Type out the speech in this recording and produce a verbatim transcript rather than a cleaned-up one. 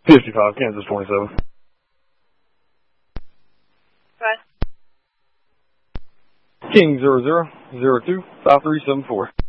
fifty-five, Kansas twenty-seven. Bye. King zero zero zero two five three seven four.